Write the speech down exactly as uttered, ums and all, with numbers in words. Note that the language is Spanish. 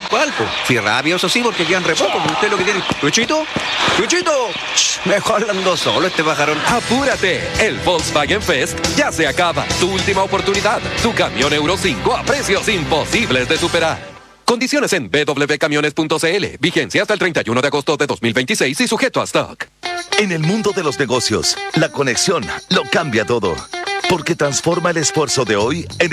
¿Cuál, po? Fui rápido, eso sí, porque quedan re poco. ¿Usted lo que tiene? ¿Luchito? ¡Luchito! Shh, mejor ando solo este pajarón. ¡Apúrate! El Volkswagen Fest ya se acaba. Tu última oportunidad. Tu camión Euro cinco a precios imposibles de superar. Condiciones en w w w punto camiones punto c l. Vigencia hasta el treinta y uno de agosto de dos mil veintiséis y sujeto a stock. En el mundo de los negocios, la conexión lo cambia todo. Porque transforma el esfuerzo de hoy en